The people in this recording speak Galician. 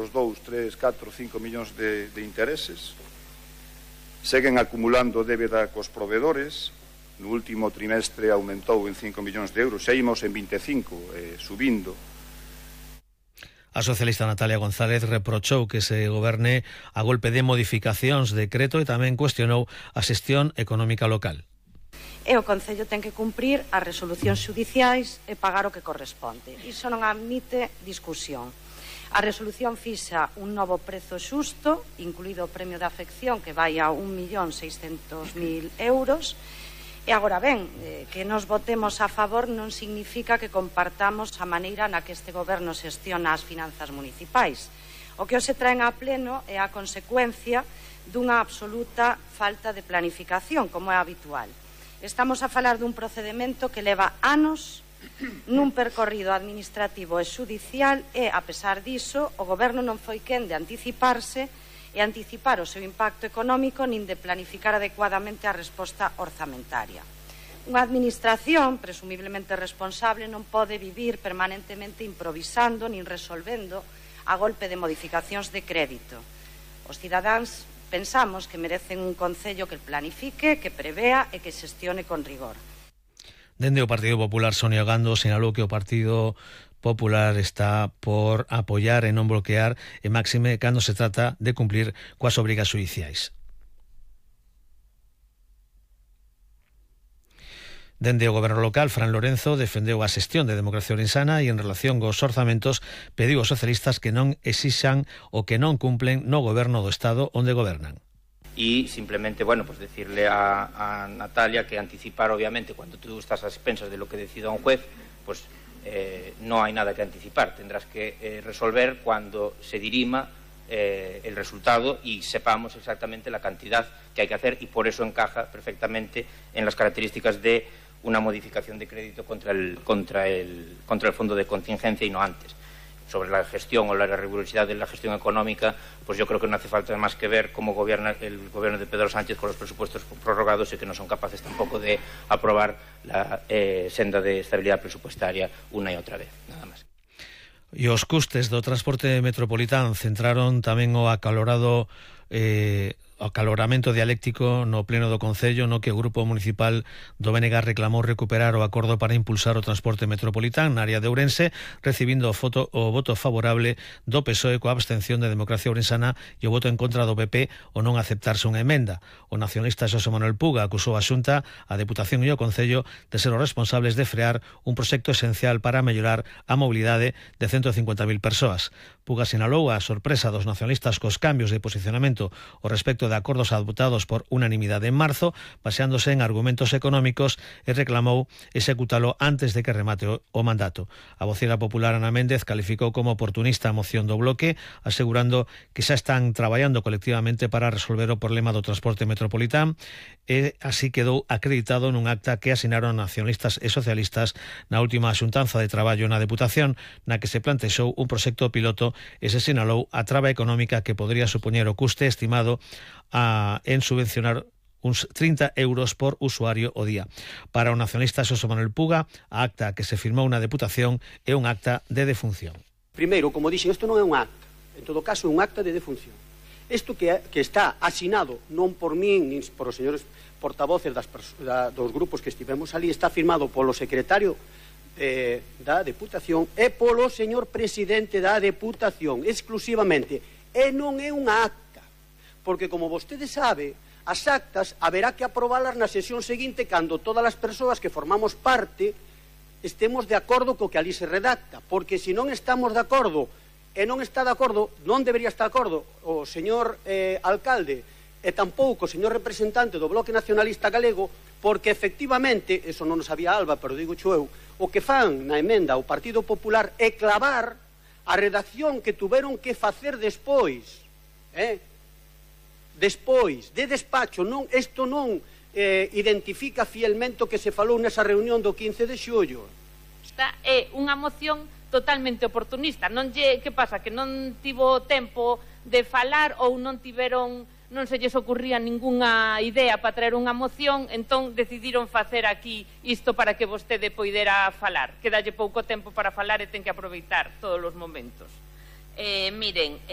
outros 2, 3, 4, 5 millóns de intereses. Seguen acumulando débeda cos provedores. No último trimestre aumentou en 5 millóns de euros, e imos en 25, subindo. A socialista Natalia González reprochou que se goberne a golpe de modificacións de decreto e tamén cuestionou a xestión económica local. E o Concello ten que cumprir as resolucións xudiciais e pagar o que corresponde. Iso non admite discusión. A resolución fixa un novo prezo xusto, incluído o premio de afección, que vai a 1.600.000 euros. E agora ben, que nos votemos a favor non significa que compartamos a maneira na que este goberno xestiona as finanzas municipais. O que hoxe traen a pleno é a consecuencia dunha absoluta falta de planificación, como é habitual. Estamos a falar dun procedimento que leva anos nun percorrido administrativo e xudicial e, a pesar diso, o goberno non foi quen de anticiparse e anticipar o seu impacto económico nin de planificar adecuadamente a resposta orzamentaria. Unha administración, presumiblemente responsable, non pode vivir permanentemente improvisando nin resolvendo a golpe de modificacións de crédito. Os cidadáns pensamos que merecen un Concello que planifique, que prevea e que xestione con rigor. Dende o Partido Popular, Sonia Gando sinalou que o Partido Popular está por apoiar e non bloquear, e máxime cando se trata de cumplir coas obrigas xudiciais. Dende o goberno local, Fran Lorenzo defendeu a xestión de Democracia Ourensana e en relación cos orzamentos pediu aos socialistas que non exixan o que non cumplen no goberno do Estado onde gobernan. Y simplemente, bueno, pues decirle a Natalia que anticipar, obviamente, cuando tú estás a expensas de lo que decida un juez, pues no hay nada que anticipar. Tendrás que resolver cuando se dirima el resultado y sepamos exactamente la cantidad que hay que hacer, y por eso encaja perfectamente en las características de una modificación de crédito contra el fondo de contingencia y no antes. Sobre la gestión o la rigurosidad de la gestión económica, pues yo creo que no hace falta más que ver cómo gobierna el gobierno de Pedro Sánchez con los presupuestos prorrogados y que no son capaces tampoco de aprobar la senda de estabilidad presupuestaria una y otra vez, nada más. E os custes do transporte metropolitano centraron tamén o acaloramento dialéctico no pleno do Concello, no que o Grupo Municipal do BNG reclamou recuperar o acordo para impulsar o transporte metropolitano na área de Ourense, recibindo o voto favorable do PSOE coa abstención de Democracia Ourensana e o voto en contra do PP o non aceptarse unha emenda. O nacionalista Xosé Manuel Puga acusou a Xunta, a Deputación e o Concello de ser os responsables de frear un proxecto esencial para mellorar a mobilidade de 150.000 persoas. Puga sinalou a sorpresa dos nacionalistas cos cambios de posicionamento o respecto de acordos adoptados por unanimidade en marzo, baseándose en argumentos económicos, e reclamou executalo antes de que remate o mandato. A vocera popular Ana Méndez calificou como oportunista a moción do bloque, asegurando que xa están traballando colectivamente para resolver o problema do transporte metropolitano, e así quedou acreditado nun acta que asinaron nacionalistas e socialistas na última xuntanza de traballo na Deputación, na que se plantexou un proxecto piloto e se sinalou a traba económica que podría supoñer o custe estimado en subvencionar uns 30 euros por usuario o día. Para o nacionalista Xosé Manuel Puga, a acta que se firmou na Deputación é un acta de defunción. Primeiro, como dixen, isto non é un acta, en todo caso é un acta de defunción. Isto que está asinado non por min, nin por os señores portavoces dos grupos que estivemos ali, está firmado polo secretario da Deputación e polo señor presidente da Deputación, exclusivamente. E non é unha acta, porque como vostede sabe, as actas haberá que aprobalas na sesión seguinte cando todas as persoas que formamos parte estemos de acordo co que ali se redacta, porque se non estamos de acordo e non está de acordo, non debería estar de acordo o señor alcalde e tampouco o señor representante do Bloque Nacionalista Galego, porque efectivamente, eso non o sabía Alba, pero digo xo eu, o que fan na emenda o Partido Popular é clavar a redacción que tuveron que facer despois, despois, de despacho. Non, isto non identifica fielmente o que se falou nesa reunión do 15 de xullo. Esta é unha moción totalmente oportunista. Non lle, que pasa? Que non tivo tempo de falar ou non se lles ocurría ningunha idea para traer unha moción, entón decidiron facer aquí isto para que vostede poidera falar. Quedalle pouco tempo para falar e ten que aproveitar todos os momentos. Miren,